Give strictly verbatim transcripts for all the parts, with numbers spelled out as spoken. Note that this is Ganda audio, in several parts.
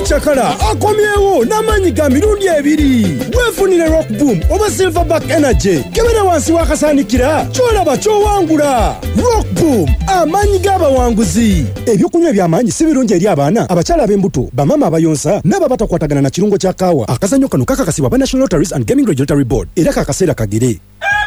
Chakala akomyewo n'amanyi ga mirundi ebiri. Weefunire Rock Boom oba Silverback Energy kebera wansi wakasanikira kyolaba kyowangula. Rock Boom amanyi g'abawanguzi. Ebyokunywa by'amanyi si birungi eri abaana abakyala ab'embuto bamama abayonsa n'ababatakwatagana na kirungo kya kaawa. Akazannyo kano kakakasibwa ba National Lotteries and Gaming Regulatory Board era kakaseera kagere.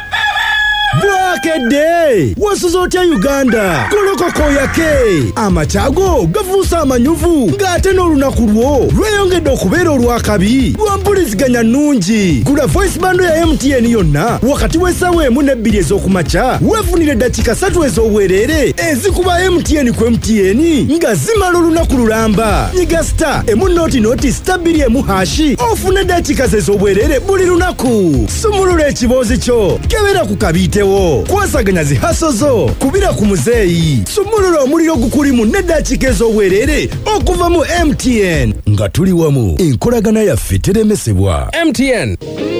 Bwakede wasuzotya Uganda kolokoko yake amachago gavusa amanyuvu ngate n'olunaku lwo lweyongedde okubeera olwakabi lwampuliziganya nungi. Gula voice bando ya M T N yonna wakati w'essaawa emu n'ebbiri ez'okumakya weefunire dakika ssatu ez'obwereere ezikuba M T N ku M T N nga zimala olunaku lulamba. Nyiga star emu noti noti star bbiri emu hashi ofune dakika ez'obwereere buli lunaku. Sumulula ekiboozi kyo kebera ku kabiitewo kwasaganya zihasozo kubira ku muzeeyi. Sumulula omuliro gukulimu n'eddakiika ez'obwereere okuva mu M T N nga tuli wamu enkolagana yaffe teremesebwa. M T N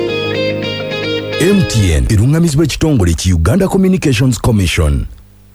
M T N erungamizibwa ekitongole ki Uganda Communications Commission.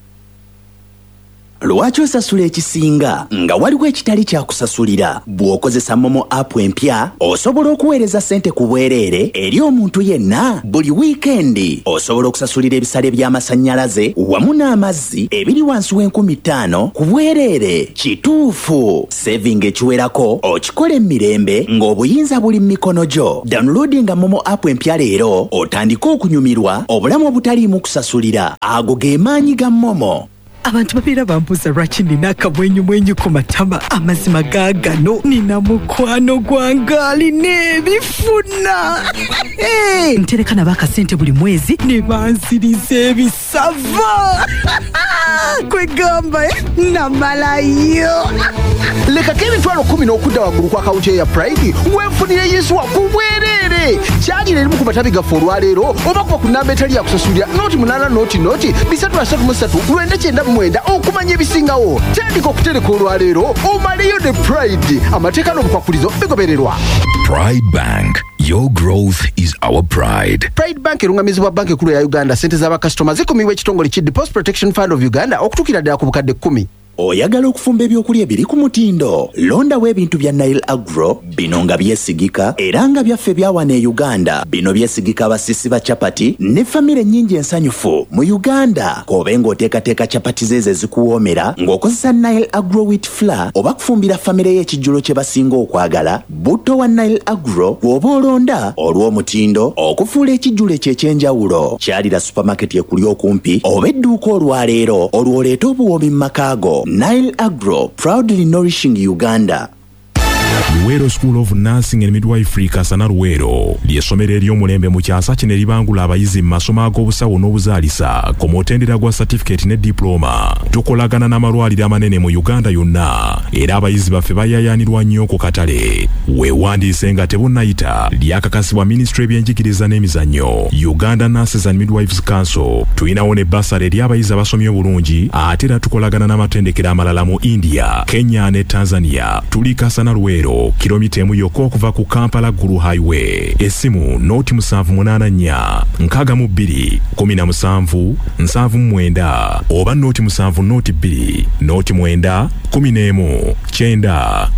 Lwaki osasula ekisinga nga waliwo ekitali kya kusasulira? Bw'okozesa Momo app empya osobola okuweereza ssente ku bwereere eri omuntu yenna buli wiikendi. Osobola okusasulira ebisale by'amasannyalaze wamu n'amazzi ebiri wansi w'enkumi ttaano ku bwereere. Kituufu, saving ekiwerako okikola emirembe ng'obuyinza buli mu mikono gyo. Downloadinga Momo app empya leero otandike okunyumirwa obulamu obutaliimu kusasulira. Ago ge maanyi ga Momo. Abantu babeera bambuuza lwaki nina akamwenyumwenyu ku matama. Amazima gaagano nina mukwano gwange alina ebifuna. Hey, ntereka nabo akasente buli mwezi ne banziriza ebisava. Kwegamba namalayo. Lekako emitwalo kumi n'okudda waggulu kwa akawunti ya Pride weefunire Yesuwa ku bwereere. Kyalira erimu ku matabi gaffe olwaleero oba kuba ku nnamba etali yakusasulira noti munaana noti noti bisatu asatu mu ssatu lwenda kyenda mu mwenda okumanya ebisingawo. Tandika okutereka olwaleero omaleyo ne Pride. Amateeka n'obukwakulizo bigobererwa. Pride Bank. Your growth is our pride. Pride Bank erungamizibwa banka ekkulu ya Uganda. Sente z'abakasitoma zikumibwa ekitongole ki Deposit Protection Fund of Uganda okutuukira ddala ku bukadde kkumi. Oyagala okufumba ebyokulya ebiri ku mutindo? Londawo ebintu bya Nile Agro bino nga byesigika era nga byaffe byawana e Uganda. Bino byesigika abasisi ba chapati ne famire nnyingi ensanyufu mu Uganda. Kobe ng'oteekateeka chapati zeeze zikuwoomera ng'okozesa Nile Agro wheat flour oba kufumbira famire y'ekijjulo kye basinga okwagala. Butto wa Nile Agro bw'oba olonda olw'omutindo okufuula ekijjulo ekyo eky'enjawulo. Kyalira supermarket ekuli okumpi oba edduuka olwaleero olw'oleeta obuwoomi mu makaago. Nile Agro, proudly nourishing Uganda. Luwero School of Nursing and Midwifery Kasana Luwero ly'essomero ery'omulembe mu kyasa kino eribangula abayizi mu masomo ag'obusawo n'obuzaalisa ku mutendera gwa certificate ne diploma. Tukolagana n'amalwaliro amanene mu Uganda yonna era abayizi baffe bayayaanirwa nnyo ku katale. Weewandiise nga tebunnayita. Lyakakasibwa Ministry y'ebyenjigiriza n'emizannyo, Uganda Nurses and Midwives Council. Tulinawo ne basale eri abayizi abasomye obulungi ate era tukolagana n'amatendekero amalala mu India, Kenya ne Tanzania. Tuli Kasana Luwero kilomita emu yokka okuva ku Kampala Gulu Highway. Essimu noti musanvu munaana nnya nkaaga mu bbiri kumi na musanvu nsanvu mu mwenda oba noti musanvu noti bbiri noti mwenda kumi n'emu kyenda.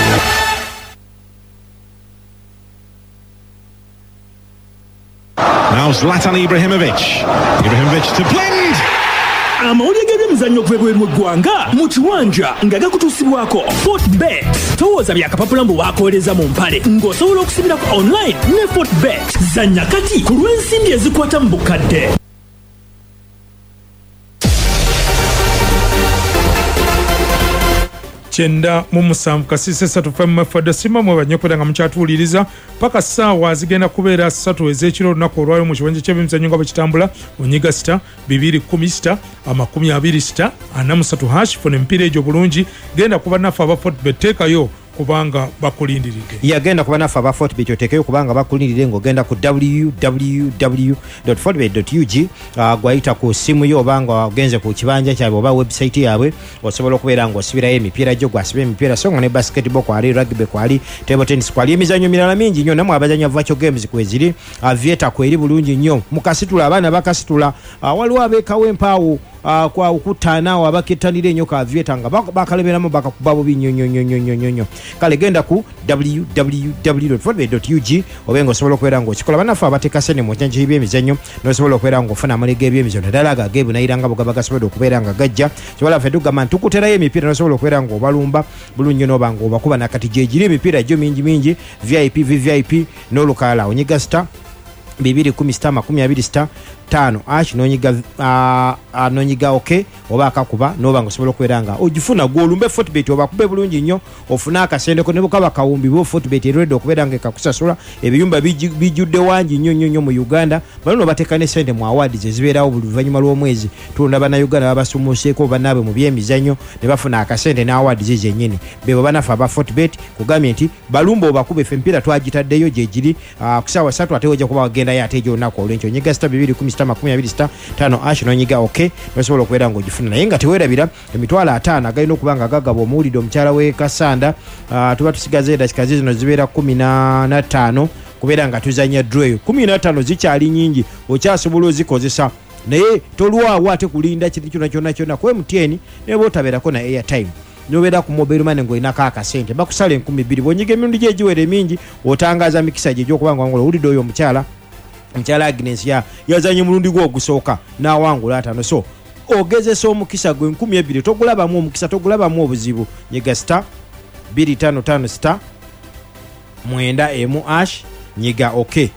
Now Zlatan Ibrahimovic. Ibrahimovic to blend. Amawulire g'ebyemizannyo kwebweru eggwanga mu kiwanja nga gakutuusibwako Fortbet. Towooza byakapapula mbu waakolereza mu mpale ng'osobola okusibirako online ne Fortbet. Zannya kati ku lw'ensimbi ezikwata mu bukadde. Kyenda mu musanvu kasise ssatu fm fadde sima mwe banyopera nga mukyatuwuliriza paka ssaawa zigenda kubeera ssatu ez'ekiro olunaku olwaliro mu kibanja ky'ebyemizannyo nga bwe kitambula onyiga sita bibiri kumi sita amakumi abiri sita ana musatu hash funa emipiira egyo bulungi genda kuba naffe aba Fortbet teekayo kubanga bakulindiridde. Yagenda kuba naffe aba Fortbet oteekayo kubanga bakulindiridde ng'ogenda ku w w w dot fortbet dot u g uh, gwayita ku simu yo oba nga ogenze ku kibanja kyabwe oba website yaabwe osobola okubeera ng'osibirayo emipiira gyo gwasiba emipiira so nga ne basketball kwali rugby kwali table tennis kwali emizannyo mirala mingi nnyo namwe abazanya virtual games kweziri uh, vieta kweri bulungi nnyo mukasitula abaana bakasitula uh, waliwo abeekawo empaawo uh, kwa okutaanaawo abakettanira ennyo kavyeta nga bakaleberamu bakakuba bubi nnyo nnyo nnyo nnyo nnyo nnyo kale genda ku w w w dot fortbet dot u g oba nga osobola okubeera ng'okikola bannaffe abateeka sente mu kyanjiri by'emizannyo n'osobola okubeera ng'ofuna amalege ebyemizannyo naddala aga geebunayira nga bugaba gasobodde okubeera nga gajja kibola ffe tugamba nti tukuterayo emipiira n'osobola okubeera ng'obalumba bulungi n'oba ng'obakuba nakati gyegiri emipiira gyo mingi mingi vip vvip n'olukalala onyiga sita bibiri kumi sita makumi abiri sita tano ash nonyiga uh, nonyiga okay oba akakuba noba ngosobola okubeera nga ogifuna gwolumbe Fortbet oba kube bulungi nnyo ofuna akasende ko ne bukaba kawumbi bo Fortbet erwedde okubeera nga kakusasula ebiyumba bijjudde wangi nnyo nnyo nnyo mu Uganda bano bateeka ne sente mu awards ezibeerawo buli luvannyuma lw'omwezi tulonda bana Uganda babasumuseeko banaabe mu byemizannyo ne bafuna akasente ne awards zennyini bebo banafa aba Fortbet kugambye nti balumba oba kube fe mpira twagitaddeyo gye giri uh, kusawa satu ate ojja kuba wagenda yate ejo olunaku olw'enkyo nyiga sita bibiri kumi sita makumi abiri sita tano ash nonyiga okay nosobola okubeera ng'ogifuna naye nga teweerabira emitwalo ataano agalina okuba nga gagaba omuwulidde omukyala w'e Kasanda uh, tuba tusigaze edakika zino zibeera kumi na ttaano kubeera nga tuzanya draw kumi na ttaano zikyali nyingi okyasobola ozikozesa naye tolwawo ate kulinda kintu kyonna kyonna kyonna ku M T N ne bootabeerako na airtime nobeera ku mobile money ng'olinako akasente bakusala enkumi bbiri bw'onyiga emirundi gye egiwera mingi otangaaza mikisa gye gy'okuba nga wangola owulidde oyo omukyala omukyala Agnes ya yazanye mulundi gwo ogusooka n'awangula ataano so ogezesa omukisa gwe enkumi ebbiri togulabamu omukisa togulabamu obuzibu nyiga sita bbiri ttaano ttaano sita mwenda emu ash nyiga okay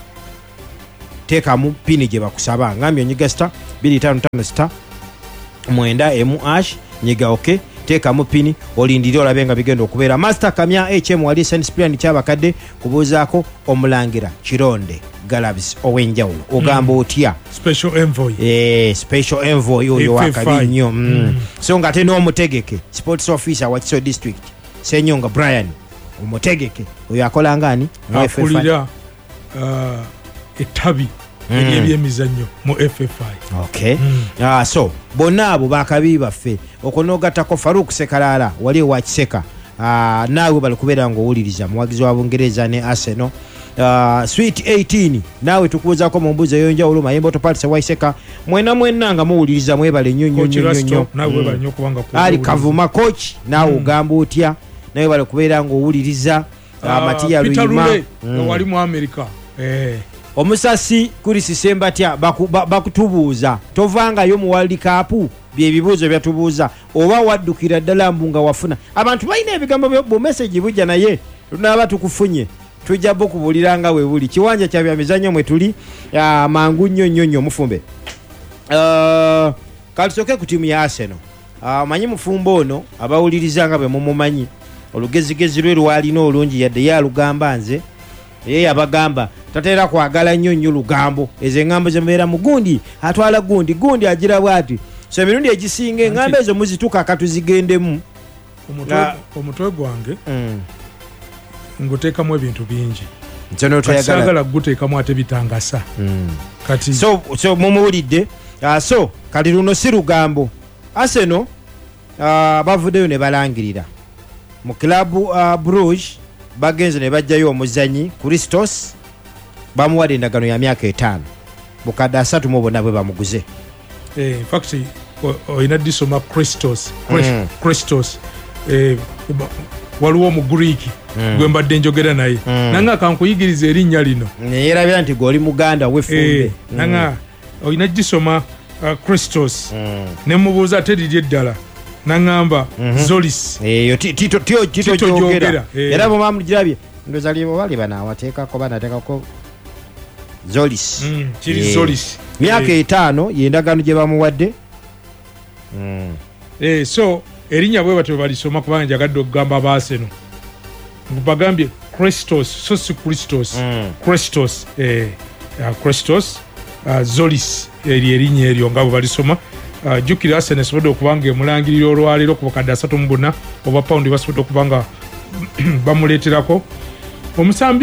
teekamu pini gye bakusaba ngambye nyiga sita bbiri ttaano ttaano sita mwenda emu ash nyiga okay teekamu pini olindire olabe nga bigenda okubeera master kamya H M wali Saint Cyprian kyabakadde kubuuzaako omulangira Kironde Galabs ow'enjawulo ogamba mm. otya special envoy eh special envoy oyo wakabi nnyo mm. mm. so nga ate n'omutegeke sports officer wa Kiso district Senyonga Brian omutegeke oyo akola ngani akulira uh, ettabi mm. ebyemizannyo mu F F I okay mm. ah so bonna abo bakabi baffe okonogatako Farouk Sekalala wali wa Kiseka ah naawe bali kubeera ng'owuliriza muwagizi wa Bungereza ne Arsenal Uh, sweet eighteen nawe tukubuzaako mu mbuzi ey'enjawulo mayembe otopalisa waiseka mwena mwena nga muwuliriza mwebale nnyo nnyo nnyo nnyo ali Kavuma coach nawe ogamba mm. otya nawe bali kubeera ng'owuliriza uh, Matiya Luyima mm. wali mu America eh. omusasi kuli sisemba tya bakutubuuza baku tovangayo mu World Cup byebibuuzo byatubuuza oba waddukira ddala mbu nga wafuna abantu balina ebigambo bu message bujja naye tunaba tukufunye tujja bokubuliranga we buli kiwanja kya byamizannyo mwe tuli mangu nnyo nnyo nnyo mufumbe uh, kalisoke ku timu ya Arsenal uh, manyi mufumbo ono abawuliriza nga bwe mumumanyi olugezigezi lwe lwalina olungi yadde ya lugamba nze ye yabagamba tatera kwagala nnyo nnyo lugambo ezo engambo zemubeera mu gundi atwala gundi gundi agira bwati so emirundi egisinga engambo ezo muzituka katuzigendemu omutwe gwange mm. nguteekamu ebintu bingi ntono toyagala guteekamu ate bitangasa mm. kati so so mumuwulidde uh, so kati luno si lugambo Arsenal uh, bavuddeyo ne balangirira mu club uh, Bruges bagenze ne bajjayo omuzanyi Christos bamuwadde endagano ya myaka etaano bukadde asatu mu bonna bwe bamuguze eh, in fact oyina disoma Christos mm. Christos eh, waliwo mu Greek mm. gwe mbadde njogera naye mm. nanga kankuyigiriza erinnya lino neyerabira nti gweoli muganda wefumbe eh, mm. nanga oyina gisoma uh, Christos mm. nemubuuza ate liri eddala nangamba mm -hmm. Zolis eyo tito tito tito jogera era bo mamulirabye ndoza libo bali bana wateekako banateekako Zolis mm, kiri e, Zolis myaka etaano yendagano gye bamuwadde mm. eh so erinnya bwe batwe balisoma kubanga njagadde okugamba baaseno ngubagambye Christos so si Christos mm. Christos eh uh, Christos uh, Zolis eri erinnya eryo nga bwe balisoma uh, jukira Arsenal esobodde okubanga emulangirira olwaleero ku bakadde asatu mu bonna oba paundi basobodde okubanga bamuleeterako omusambi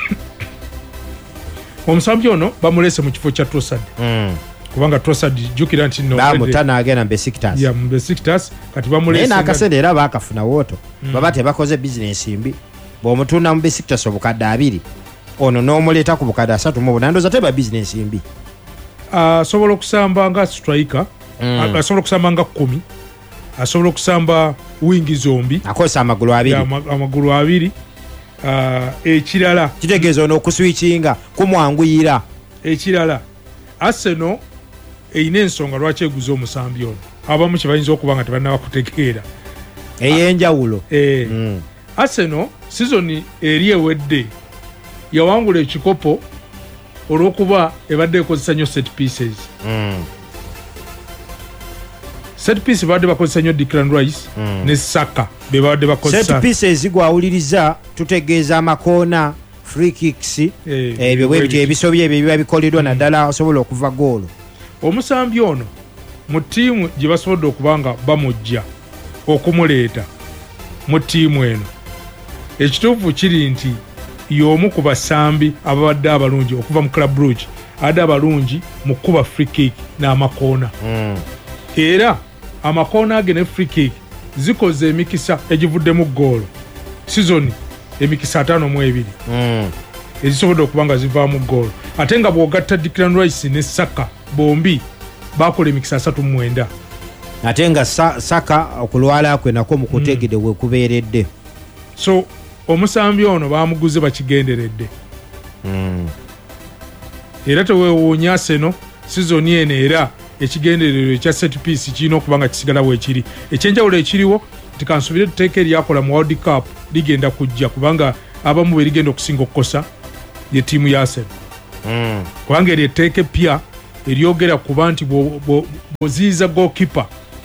omusambi ono bamuleese mu kifo kya Trossard mm. kubanga Trossard jukira nti no bamutana agenda Besiktas ya Besiktas kati bamuleese na akasende era bakafuna woto mm. baba tebakoze business mbi bw'omutunda mu Besiktas obukadde abiri ono n'omuleeta ku bukadde asatu mu bonna ndoza teba business mbi uh, sobola okusamba nga striker mm. asobola okusamba nga kumi asobola okusamba wingi zombi akozesa amagulu abiri amagulu abiri uh, ekirala kitegeeza ono okuswitchinga kumwanguyira ekirala Arsenal eyina ensonga lwaki eguza omusambi ono abamu kyebayinza okuba nga tebannabakutegeera ey'enjawulo e, mm. Arsenal sizoni eri ewedde yawangula ekikopo olw'okuba ebadde ekozesa nnyo set pieces mm. set piece badde bakozesa nnyo Declan Rice mm. ne Saka be badde bakozesa set pieces gwawuliriza tutegeeza amakoona free kicks ebyo bwe bityo ebisobye ebyo biba bikoleddwa naddala osobola okuva goolo omusambi ono mu ttiimu gye basobodde okubanga bamujja okumuleeta mu ttiimu eno ekituufu kiri nti y'omu ku basambi ababadde abalungi okuva mu Club Brugge adde abalungi mu kuba free kick n'amakoona mm. era amakoona age ne free kick zikoze emikisa egivuddemu goolo sizoni emikisa ataano mu ebiri mm. ezisobodde okuba nga zivaamu goolo ate nga bw'ogatta Declan Rice ne Saka bombi bakola emikisa asatu mu mwenda ate nga sa, Saka okulwala kwe nako mu kutegedde mm. we kubeeredde so omusambi ono baamuguze bakigenderedde mm. era teweewuunya Arsenal sizoni eno era ekigendererwa ekya set piece kirina okuba nga kisigala weekiri ekyenjawulo ekiriwo nti kansubire tuteeka eryakola mu World Cup ligenda kujja kubanga abamu be ligenda okusinga okukosa ye ttiimu ya Arsenal mm. kubanga eryo etteeka eppya eryogera kuba nti bw'oziyiza goalkeeper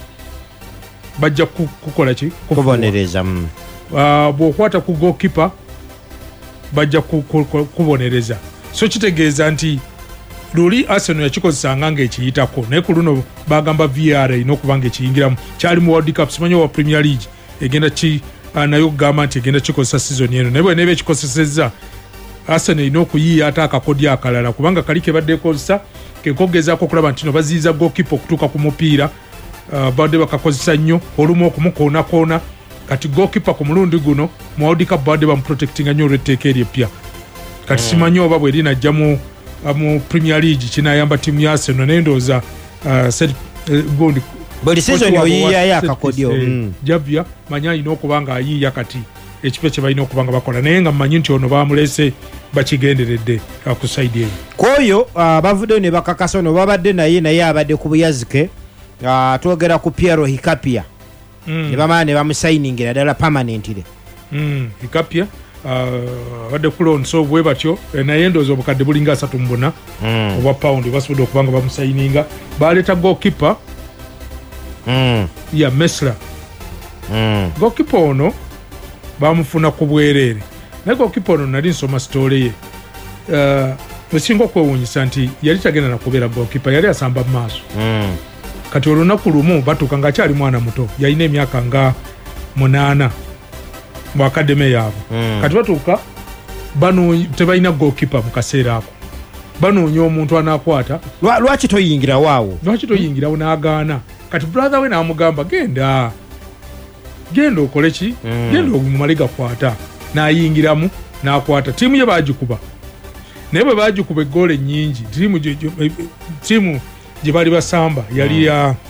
bajja kukola ki kubonereza mm. uh, bw'okwata ku goalkeeper bajja kubonereza so kitegeeza nti luli Arsenal yakikozesanga ng'ekiyitako naye ku luno bagamba V R erina okuba nga ekiyingiramu kyali mu World Cup simanyi wa Premier League egenda ki uh, nayo kugamba nti egenda kikozesa season eno naye bweneeba ekikozesezza Arsenal erina okuyiiya ate akakodya akalala kubanga kali ke badde ekozesa kekogezaako okulaba nti no baziyiza goalkeeper okutuuka ku mupiira uh, badde bakakozesa nnyo olumu okumukoonakona kati goalkeeper ku mulundi guno mu World Cup badde bamuprotectinga nnyo olw'etteeka eryo eppya kati mm. simanyi oba bwe linajja mu mu Premier League kinayamba timu ya Arsenal naye ndowooza uh, set uh, gondi buli season oyiiyayo akakodyo mm. Javia manya alina okuba nga ayiiya kati ekipe kye balina okuba nga bakola naye nga mmanyi nti ono bamulese bakigenderedde uh, ku side eyo kwoyo uh, bavuddeyo ne bakakasa ono babadde naye naye abadde ku buyazike uh, twogera ku Piero Hikapia mm. ne bamala ne bamusayiningira ddala permanently mm. Hikapia badde uh, kulon so bwe batyo naye ndowooza obukadde bulinga asatu mu buna mm. obwa paundi basobodde okuba nga bamusayininga baleeta goalkeeper mm. ya Mesra mm. goalkeeper ono bamufuna ku bwereere naye goalkeeper ono nali nsoma story ye uh, esinga okwewuunyisa nti yali tagenda nakubeera goalkeeper yali asamba mu maaso mm. kati olunaku lumu batuuka nga akyali mwana muto yalina emyaka nga munaana mu akademe yaabwe mm. kati batuuka bano tebalina goalkeeper mu kaseera ako banoonya omuntu anaakwata lwaki toyingira waawo lwaki toyingirawo n'agaana kati brother we n'amugamba genda genda okole ki mm. genda omumale gakwata n'ayingiramu n'akwata ttiimu ye baagikuba naye bwe baagikuba eggoolo ennyingi ttiimu gye bali basamba yali ya mm.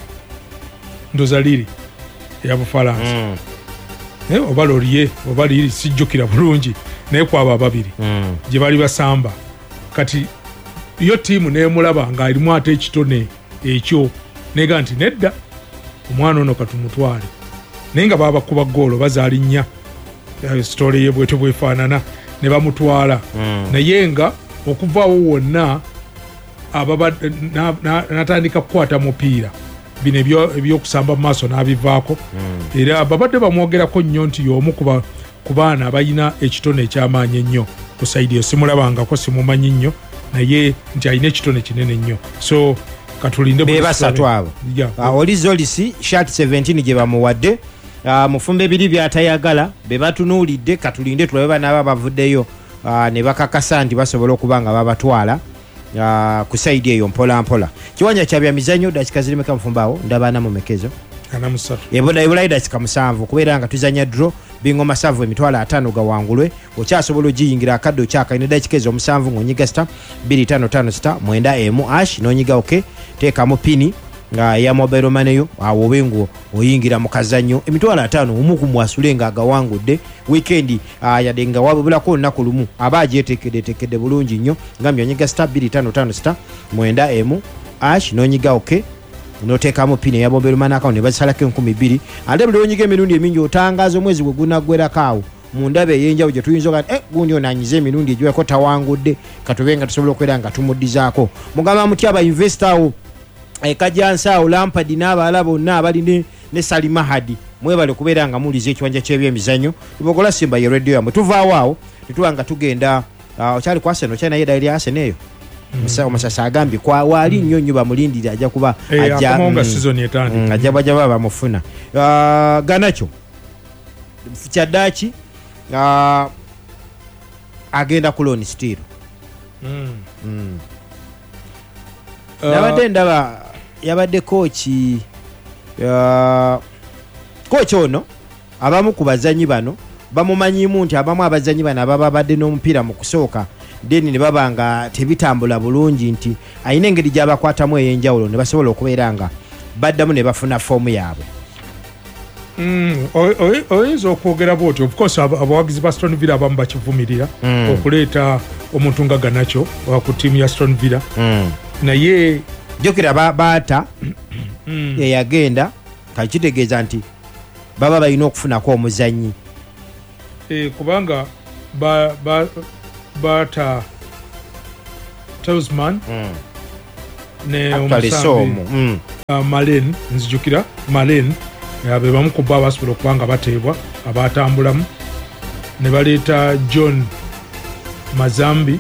ndoza liri eya Bufalansa mm. Eh, oba loriye oba liri sijjukira bulungi naye kwaba ababiri mm. gye bali basamba kati yo ttiimu neemulaba ng'alimu ate ekitone ekyo nega nti nedda omwana ono katumutwale naye nga baba bakuba ggoolo bazaali nnya sitole ye bwetyo bwefaanana ne bamutwala mm. naye nga okuvaawo wonna n'atandika kukwata mupiira bino ebyokusamba mu maaso n'abivaako mm. era babadde bamwogerako nnyo nti y'omu ku baana abalina ekitone ekyamaanyi ennyo ku saidi yo simulabangako simumanyi nnyo naye nti alina ekitone kinene nnyo so katulinde bebasatu abo olizi olisi shat seventeen gye bamuwadde uh, mufumbe ebiri byatayagala be batunuulidde katulinde tulabe banaaba bavuddeyo uh, ne bakakasa nti basobola okuba nga babatwala Uh, ku saidi eyo mpola mpola kiwanja kya bya mizanyo dakika zirimeka mfumbaawo ndabana mu mekezo ana musatu eboda ebula dakika musanvu kubeera nga tuzanya draw bingo masavu emitwala atano gawangulwe okyasobola ogiyingira akaddo kyaka ine dakika ezo musanvu ng'onyiga star bbiri tano tano star mwenda emu ash n'onyiga oke teekamu pini nga ya mobile money yo awo bengo oyingira mu kazanyo emitwalo ataano omuku mwasule nga agawangudde weekend yadenga wabulako nnaku lumu abaje tekede tekede bulungi nnyo ngambye onyiga star two five five star mwenda emu ash nonyiga okay noteekamu pini ya mobile money account ne basalako enkumi bbiri ate buli onyiga emirundi emingi otangaza omwezi gwe gunaggwerakaawo mu ndabe ey'enjawulo gye tuyinza okati eh gundi onanyiza emirundi egiweko tawangudde katube nga tusobola okwera nga tumuddizaako mugamba muti aba investor ekajansawo Lampard n'abalala bonna abali ne, ne Salima Hadi mwebale kubeera nga muliza ekiwanja ky'ebyemizannyo tubogola Simba ye radio yamwe tuvaawo awo tutuba nga tugenda uh, okyali ku Arsenal okyali naye dayiri Arsenal eyo Musa Masasa agambye kwa wali nnyo nnyo bamulindira ajja kuba ajja mm, season etandika mm, ajja bajja baba bamufuna uh, Ganacho Kyaddaaki uh, agenda ku loan still mm. mm. uh, nabadde ndaba yabadde kochi uh, kochi ono abamu ku bazanyi bano bamumanyimu nti abamu abazanyi bano ababa badde n'omupiira mu kusooka deni ne baba nga tebitambula bulungi nti ayina engeri gy'abakwatamu ey'enjawulo ne basobola okubeera nga baddamu ne bafuna foomu yaabwe. Mm, oyinza okwogera bwoti of course abawagizi ba Aston Villa abamu bakivumirira mm. okuleeta omuntu nga Ganacho ku ttiimu ya Aston Villa mm. naye jokera baata mm. yeyagenda kakitegeeza nti baba balina okufunako omuzanyi e, kubanga ba, ba, baata Telsman mm. ne omusambi mm. uh, Malen nzijukira Malen be bamu ku bo abasobola okuba nga bateebwa abatambulamu ne baleeta John Mazambi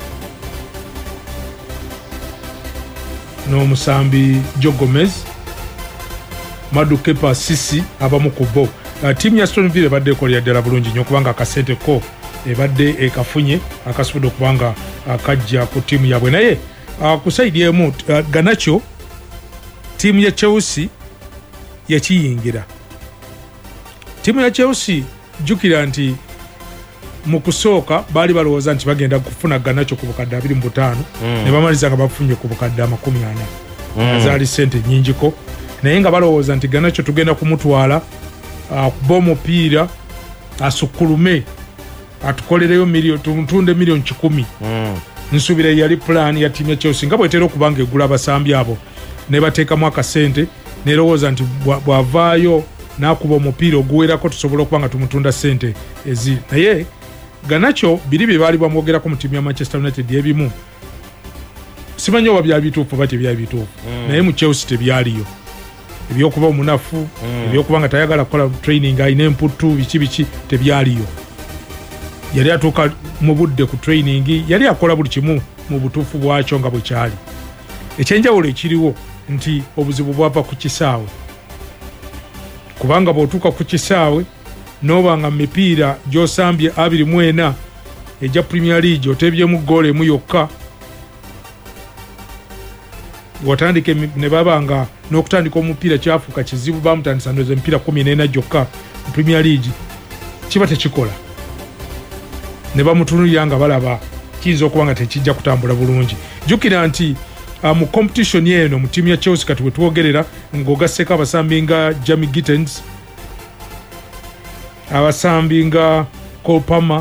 n'omusambi Joe Gomez Madu Kepa Sisi abamu ku bo uh, tiimu ya Aston Villa ebadde ekolera ddala bulungi nnyo kubanga akasente ko ebadde ekafunye akasobodde okuba nga akajja ku tiimu yabwe naye uh, ku saidi emu uh, Ganacho tiimu ya Chelsea yakiyingira tiimu ya Chelsea jukira nti mu kusooka baali balowooza nti bagenda kufuna Ganacho ku bukadde abiri mu butaano mm. ne bamaliza nga bafunye ku bukadde amakumi ana mm. zaali sente nnyingiko naye nga balowooza nti Ganacho tugenda kumutwala uh, kuba omupiira asukkulume atukolereyo miliyoni tumutunde miliyoni kikumi mm. nsuubira yali plan ya tiimu ya Chelsea nga bwetera okuba nga egula abasambi abo ne bateekamu akasente nerowooza nti bw'avaayo nakuba omupiira oguwerako tusobola okuba nga tumutunda sente ezi naye Ganacho biri bye baali bamwogerako mu tiimu ya Manchester United ebimu simanyi oba byali bituufu oba tebyali bituufu mm. naye mu Chelsea tebyaliyo ebyokuba omunafu mm. ebyokuba nga tayagala kukola training alina emputtu biki biki tebyaliyo yali atuuka mu budde ku training yali akola buli kimu mu butuufu bwakyo nga bwe kyali ekyenjawulo ekiriwo nti obuzibu bwava ku kisaawe kubanga bw'otuuka ku kisaawe n'oba nga mipiira gy'osambye abiri mu ena ejja Premier League oteebyemu ggoolo emu yokka watandike ne baba nga n'okutandika omupiira kyafuuka kizibu bamutandisa ndoza emipiira kumi n'ena gyokka mu Premier League kiba tekikola ne bamutunulira nga balaba kiyinza okuba nga tekijja kutambula bulungi jjukira nti Uh, mu competition yeno mu tiimu ya Chelsea kati wetwogerera ng'ogasseko abasambi nga Jamie Gittens abasambi nga Cole Palmer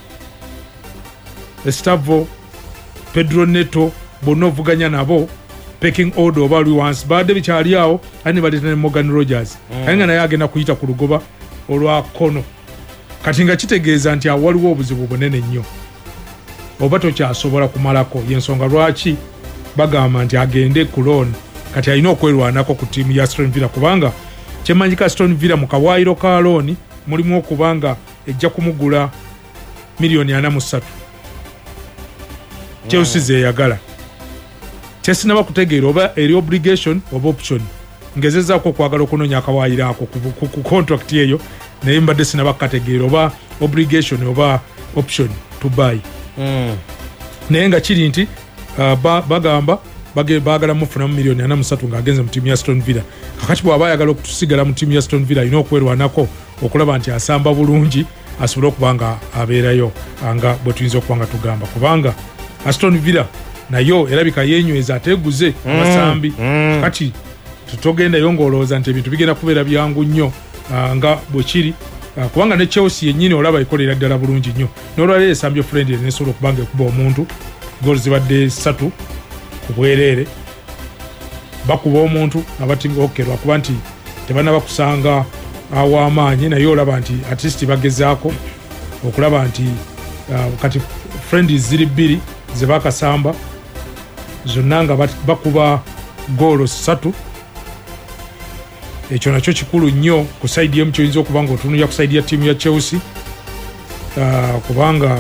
Estavo Pedro Neto bonna ovuganya nabo pecking order oba lwi wansi badde bikyali awo ali ne baleeta ne Morgan Rogers mm. aye nga naye agenda kuyita ku lugoba olwa kono kati nga kitegeeza nti awaliwo obuzibu bunene nnyo oba tokyasobola kumalako yensonga lwaki bagamba nti agende ku loan kati alina okwerwanako ku tiimu ya Aston Villa kubanga kyemanyika Aston Villa mu kawaayiro ka loan mulimu okubanga ejja kumugula miliyoni ana mu ssatu Chelsea zeyagala tesinaba kutegeera oba eri obligation oba option ngezezaako okwagala okunoonya akawaayiro ako ku contract eyo naye mbadde sinaba kukategeera oba obligation oba option to buy mm. naye nga kiri nti Uh, ba, bagamba bagala mufuna mu miliyoni ana mu ssatu ng'agenze mu tiimu ya Aston Villa kakati bw'aba ayagala okutusigala mu tiimu ya Aston Villa alina okwerwanako okulaba nti asamba bulungi asobole okuba nga abeerayo nga bwe tuyinza okuba nga tugamba kubanga Aston Villa nayo erabika yeenyweza ateeguze abasambi mm. mm. kati tutogenda yongolooza nti ebintu bigenda kubeera byangu nnyo uh, nga bwekiri uh, kubanga ne Chelsea yennyini olaba ikolera ddala bulungi nnyo n'olwaleero esambye friendly nesobola okubanga ekuba omuntu goal zibadde ssatu ku bwereere bakuba omuntu abatingokerwa kuba nti tebanaba kusanga aw'amaanyi naye olaba nti at least bagezaako okulaba nti uh, kati friendly ziri bbiri ze bakasamba zonna nga bakuba goolo ssatu ekyo nakyo kikulu nnyo ku saidi emu kyoyinza okuba nga otunulira ku saidi ya ttiimu ya Chelsea uh, kubanga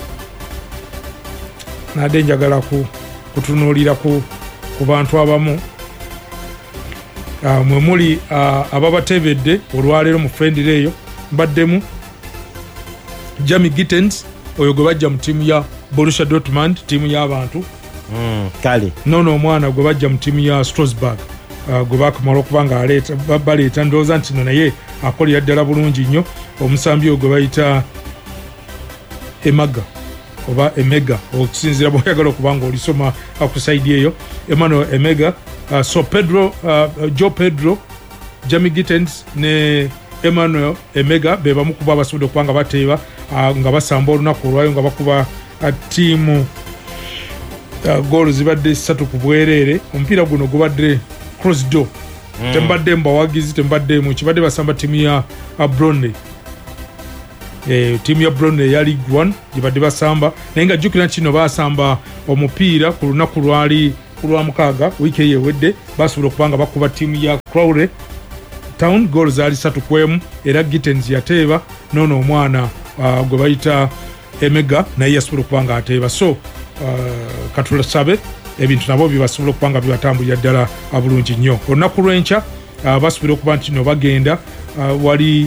nadde njagala ku, kutunuulira ku, ku bantu abamu uh, mwe muli uh, ababatebedde olwaleero mu friendly eyo mbaddemu Jamie Gittens oyo gwe bajja mu ttiimu ya Borussia Dortmund ttiimu y'abantu mm, kale nono omwana gwe bajja mu ttiimu ya Strasbourg uh, gwe bakamala okuba nga baleeta ndowooza nti no naye akolera ddala bulungi nnyo omusambi oyo gwe bayita Emaga oba Emega okusinziira bw'oyagala okuba nga olisoma ku saidi eyo Emmanuel Emega uh, so Pedro uh, Joe Pedro Jamie Gittens ne Emmanuel Emega be bamu kuba basobodde okuba nga bateeba uh, nga basamba olunaku olwayo nga bakuba uh, ttiimu uh, goolo zibadde ssatu ku bwereere omupiira guno gubadde cross door mm. tembadde mbawagizi tembadde mu kibadde basamba ttiimu ya uh, Bromley e, ttiimu ya Bromley ya League one gibadde basamba naye nga jjukira kino basamba omupiira ku lunaku lwali ku lwa mukaaga wiiki eyo ewedde basobola okuba nga bakuba ttiimu ya Crowley Town goal zaali ssatu ku emu era Gittens yateeba nono omwana uh, gwe bayita Emega naye yasobola okuba nga ateeba so uh, katulasabe ebintu nabo bibasobola okuba nga bibatambulira ddala bulungi nnyo olunaku lw'enkya uh, basobola okuba nti no bagenda uh, wali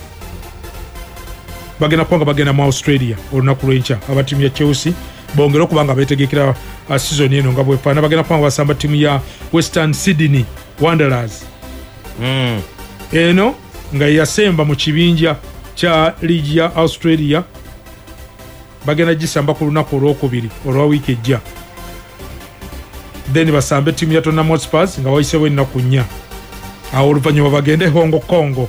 bagenda kuba nga bagenda mu Australia olunaku lw'enkya abatiimu ya Chelsea bongera okuba nga beetegekera uh, season eno nga bwefaana bagenda kuba nga basamba ttiimu ya Western Sydney Wanderers mm. eno nga yasemba mu kibinja kya liigi ya Australia bagenda gisamba ku lunaku olwokubiri olwa wiiki ejja then basambe ttiimu ya Tottenham Hotspur nga wayiseewo ennaku nnya awo oluvannyuma bagende Hong Kong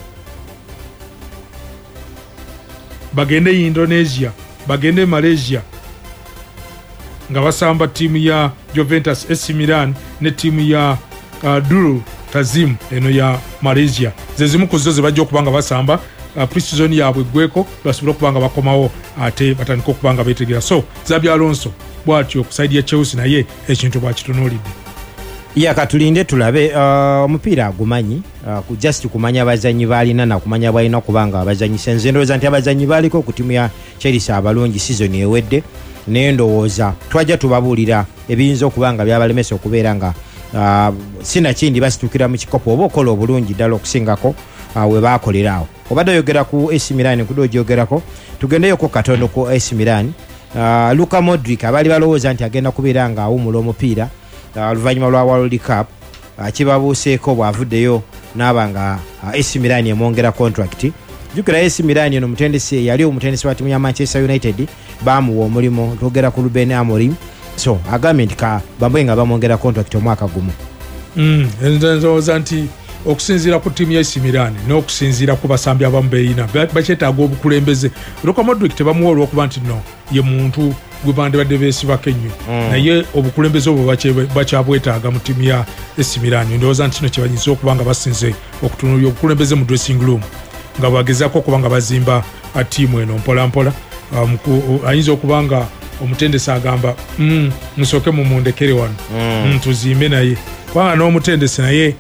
bagende Indonesia bagende Malaysia nga basamba ttiimu ya Juventus A C Milan ne ttiimu ya uh, Duru Tazim eno ya Malaysia ze zimu ku zo ze bajja okuba nga basamba uh, pre-season yaabwe eggweko basobola okuba nga bakomawo ate batandika okuba nga beetegera so Xabi Alonso bw'atyo ku saidi ya Chelsea naye ekintu bwakitunuulidde ya katulinde tulabe omupiira uh, agumanyi uh, just kumanya abazanyi balina na kumanya balina kubanga abazanyisa nze ndowooza nti abazanyi baliko ku ttiimu ya Chelsea abalungi season ewedde naye ndowooza twajja tubabuulira ebiyinza okuba nga byabalemesa okubeera nga Uh, sinakindi basitukira mu kikopo oba okola obulungi ddala okusingako uh, we baakolerawo obadde oyogera ku A C Milan kudo ogyogerako tugendeyoko katono ku A C Milan uh, Luka Modric abali balowooza nti agenda kubeera nga awumula omupiira oluvannyuma uh, lwa World Cup uh, kibabuuseeko bw'avuddeyo n'aba nga uh, A C Milan emwongera contract jukira A C Milan eno mutendesi yali omutendesi wa ttiimu ya Manchester United baamuwa omulimu twogera ku Ruben Amorim so agambye nti ka bambwe nga bamwongera contract omwaka gumu mm, ndowooza nti okusinziira ku ttiimu ya A C Milan n'okusinziira ku basambi abamu beeyina bakyetaaga obukulembeze Luka Modric tebamuwa olw'okuba nti no ye muntu gwe bandibadde beesibako ennyo mm. naye obukulembeze obwo bakyabwetaaga mu ttiimu ya A C Milan ndowooza nti kino kyebayinza okuba nga basinze okutunuulira obukulembeze mu dressing room nga bagezaako okuba nga bazimba ttiimu eno mpolampola um, ayinza okuba nga omutendesi agamba mm, musooke mumundekere wano mm. mm, tuzimbe naye kubanga n'omutendesi naye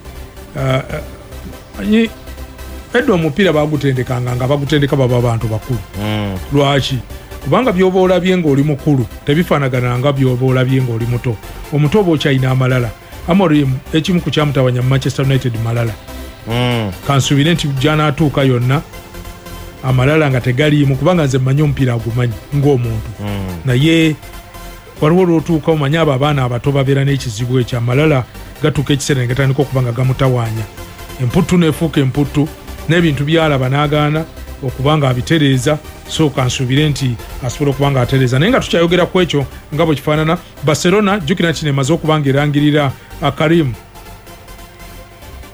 uh, edda omupiira bagutendekanga nga bagutendeka baba abantu bakulu mm. lwaki kubanga byoba olabye ng'oli mukulu tebifaanagana nga byoba olabye ng'oli muto omuto oba okyalina amalala Amorim ekimu ku kyamutawanya mu Manchester United malala mm. kansuubire nti gyanaatuuka yonna amalala nga tegaliimu kubanga nze mmanyi omupiira agumanyi ng'omuntu mm. naye waliwo olwotuuka omanyi abo abaana abato babeera n'ekizibu ekyo amalala gatuuka ekiseera ne gatandika okuba nga gamutawaanya emputtu neefuuka emputtu n'ebintu byalaba n'agaana okuba nga abitereeza so kansuubire nti asobola okuba nga atereeza naye nga tukyayogera ku ekyo nga bwe kifaanana Barcelona jjukira nti emaze okuba nga erangirira Karim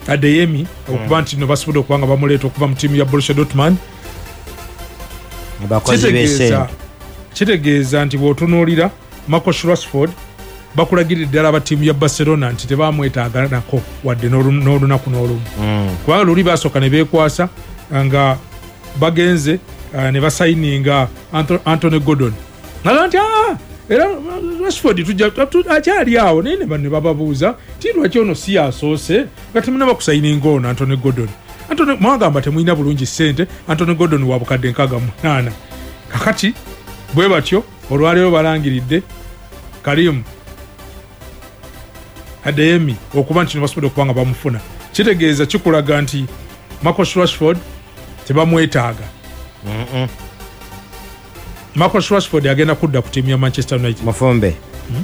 Adeyemi okuba nti no basobodde okubanga bamuleeta okuva mu ttiimu ya Borussia Dortmund. Kitegeeza kitegeeza nti bw'otunuulira Marcus Rashford bakulagiridde ddala aba ttiimu ya Barcelona nti tebamwetaaga nako wadde n'olunaku n'olumu kubanga luli basooka ne beekwasa nga bagenze ne basayininga Anthony Gordon naga nti era Rashford akyali awo naye ne bababuuza ti lwaki ono si yasoose nga temuna bakusayininga ono Anthony Gordon. Anthony mwagamba temulina bulungi ssente. Anthony Gordon wa bukadde nkaaga munaana kakati bwe batyo olwaleero balangiridde Karim Adeyemi okuba nti basobodde okubanga bamufuna. Kitegeeza kikulaga nti Marcus Rashford tebamwetaaga. Mm-mm. Marcus Rashford agenda kudda ku ttiimu ya Manchester United. Mufumbe hmm?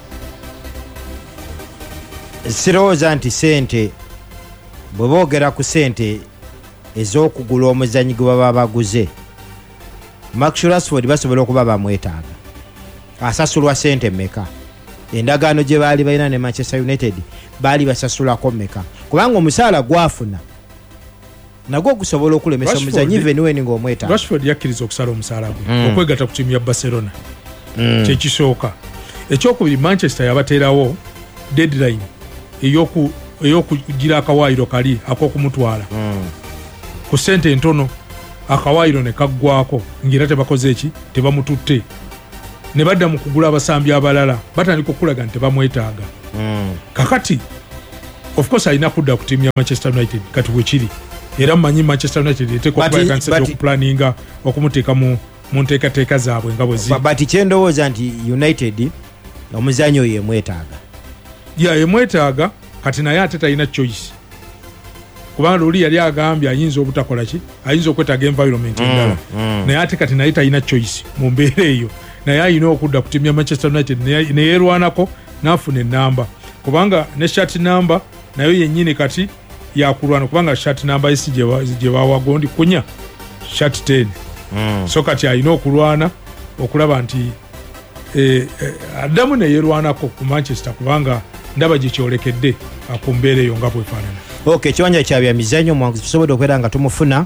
Sirowooza nti sente bwe boogera ku sente ez'okugula omuzannyi gwe baba baguze Marcus Rashford basobola okuba bamwetaaga. Asasulwa sente mmeka? Endagaano gye baali balina ne Manchester United baali basasulako mmeka? Kubanga omusaala gwafuna nagwo gusobola okulemesa omuzannyi venweni ng'omwetaaga. Rashford yakkiriza okusala omusaala gwe mm. okwegatta ku ttiimu ya Barcelona mm. kyekisooka. Ekyokubiri Manchester yabateerawo deadline ey'okugira akawaayiro kali ak'okumutwala mm. ku ssente entono akawaayiro ne kaggwako ng'era tebakoze eki tebamututte ne badda mu kugula abasambi abalala batandika okulaga nti tebamwetaaga mm. kakati of course alina kudda ku ttiimu ya Manchester United kati bwekiri era mmanyi Manchester United eteeka okubakanisa okuplaninga okumuteeka mu nteekateeka zaabwe nga bwe ziri. Bati kyendowooza nti United omuzannyi oyo yemwetaaga ya yemwetaaga kati naye ate talina choice kubanga luli yali agambye ayinza obutakola ki ayinza okwetaaga environment endala mm, mm. naye ate kati naye talina choice mu mbeera eyo naye ayina okudda ku ttiimu ya Manchester United ne yeerwanako n'afuna ennamba kubanga ne shati namba nayo yennyini kati yakulwana kubanga shati namba esi gye bawagondi kunya shati ten mm. so kati ayina okulwana okulaba nti eh, eh, addamu ne yeerwanako ku Manchester kubanga ndaba gye kyolekedde ku mbeera eyo nga bwefaanana. Okay, kiwanja kya bya mizannyo mwangu tusobodde okubeera nga tumufuna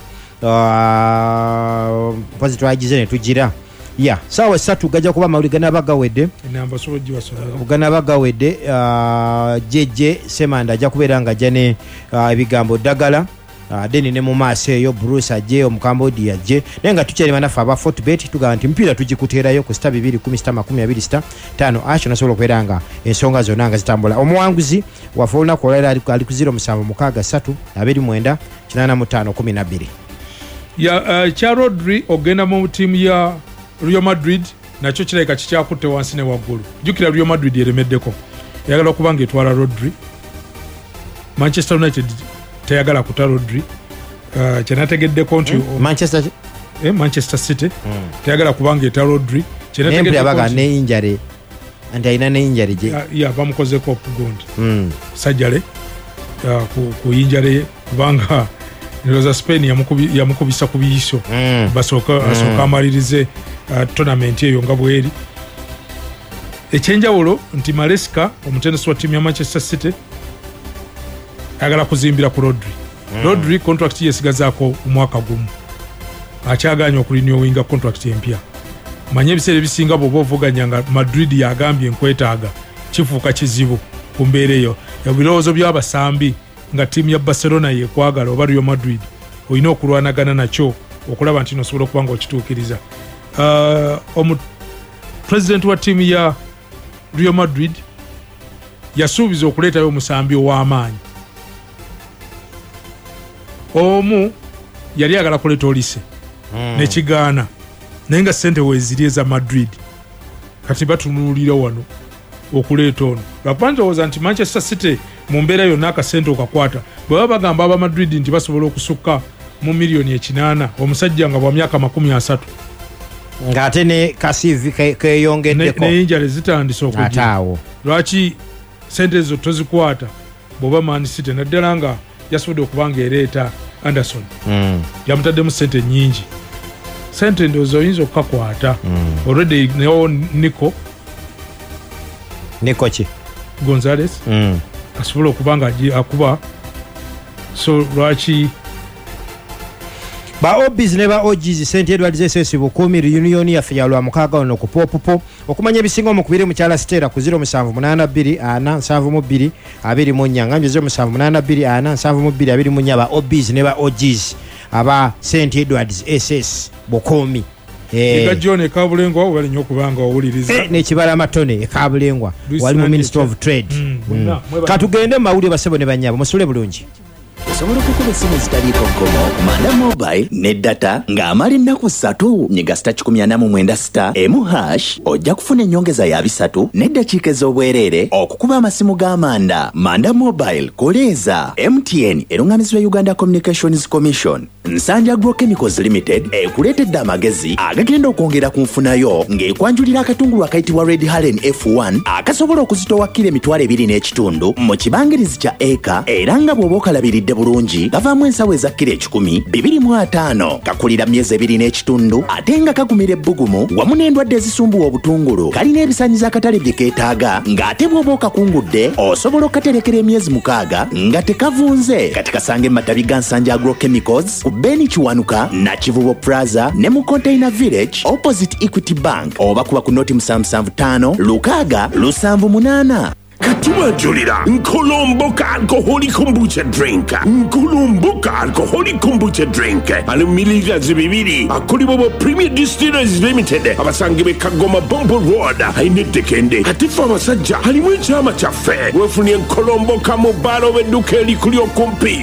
mpozi twagize ne tugira ya saawa essatu gajja kuba amawulire ganaba gawedde ganaba gawedde jejje Semanda ajja kubeera nga ajja ne ebigambo ddagala deni ne mu maaso eyo Bruce ajje omukambodia ajje naye nga tukyali banafe aba Fortbet tugamba nti mpiira tugikuteerayo ku sita bibiri kumi sita makumi abiri sita ttaano acho nasobola okubeera nga ensonga zonna nga zitambula. Omuwanguzi waffe olunaku olwaliro ali ku ziro musanvu mukaaga ssatu abiri mwenda kinaana mu ttaano kumi na bbiri. ya kya Rodri ogenda mu ttiimu ya Real Madrid nakyo kirabika kikyakutte wansi ne waggulu. Jjukira Real Madrid eremeddeko yagala okuba nga etwala Rodri. Manchester United teyagala kuta Rodri uh, kyenategeddeko nti mm. Manchester eh, Manchester City mm. teyagala kubanga eta Rodri kyenategeddeko ne injury and ayina ne injury je ya, ya bamukozeko okugondi mm. sajjale uh, ku, ku injury kubanga niloza Spain yamukubisa yamukubi ku biyiso mm. basooka mm. asooka amalirize uh, tournament eyo nga bweri. Ekyenjawulo nti Maresca omutendesi wa ttiimu ya Manchester City agala kuzimbira ku Rodri. Mm. Rodri contract yesigazaako omwaka gumu. Akyaganya okulinnyowinga contract empya. Manye ebiseera ebisinga bw'oba ovuganya nga Madrid yagambye nkwetaaga kifuuka kizibu ku mbeera eyo. Ebirowoozo by'abasambi nga ttiimu ya Barcelona yekwagala oba Real Madrid olina okulwanagana nakyo okulaba nti nosobola okuba nga okituukiriza. Uh, omu president wa ttiimu ya Real Madrid yasuubiza okuleetayo omusambi ow'amaanyi. Omu yali agala kuleeta Olise mm. nekigaana naye nga ssente weeziri eza Madrid kati batunuulira wano okuleeta ono. Lwakubanjowooza nti Manchester City mu mbeera yonna akasente okakwata bwe baba bagamba aba Madrid nti basobola okusukka mu miliyoni ekinaana omusajja nga bwa myaka makumi asatu ng'ate ne kasiivi keeyongeddeko ne injale zitandise okujja. Lwaki ssente ezo tozikwata bw'oba Man City naddala nga yasobodde okuba nga ereeta Anderson mm. yamutaddemu ssente nnyingi. Ssente ndowooza oyinza okukakwata mm. already newo Nico Nico ki Gonzales mm. asobola okuba nga akuba so lwaki ba obis ne ba ogis Saint Edward's S S Bukumi reunion yaffe ya lwa mukaaga ono ku popopo okumanya ebisinga omukubiri mukyala Stella ku zero seven eight two ana seven two abiri mu nnya ngambye zero seven eight two ana seven two abiri mu nnya ba obis ne ba ogis aba Saint Edward's S S Bukumi Ega John Ekabulengwa wali nyo kubanga owuliriza eh ne kibala amatone Ekabulengwa wali mu Minister of Trade mm, mm. katugende mawuli basebo ne banyabo musule bulungi osobola okukuba essimu zitaliiko nkomo Manda Mobile ne data ng'amala ennaku ssatu nyiga sita kikumi ana mu mwenda sita emu hash ojja kufuna ennyongeza ya bisatu n'eddakiika ez'obwereere okukuba amasimu ga Manda. Manda Mobile koleeza M T N eruŋŋamizibwa Uganda Communications Commission. Nsanja Agrochemicals Limited ekuleetedde amagezi agagenda okwongera ku nfunayo ng'ekwanjulira akatungulu akayitibwa Red Haren F one akasobola okuzitowa kilo emitwalo ebiri n'ekitundu mu kibangirizi kya eka era nga bw'oba okalabiridde bulungi kavaamu ensawo eza kilo ekikumi bibiri mu ataano kakulira myezi ebiri n'ekitundu ate nga kagumira ebbugumu wamu n'endwadde ezisumbuwa obutungulu kalina ebisaanyizo akatale bye keetaaga ng'ate bw'oba okakungudde osobola okaterekera emyezi mukaaga nga tekavunze kati kasange matabi ga Nsanja Agrochemicals ku Beni Kiwanuka na Kivubo Plaza ne mu Container Village opposite Equity Bank oba kuba ku noti musanvu ttaano lukaaga lusanvu munaana. Katiwa Julira, Nkolomboka alcoholic kombucha drink. Nkolomboka alcoholic kombucha drink. Alumiliga zibibiri. Akuli bobo Premier Distillers Limited. Abasangibe Kagoma Bombo Road. Hainete kende. Hatifa masajja. Halimwe chama chafe. Wefuni Nkolomboka mubalo weduke likulio kumpi.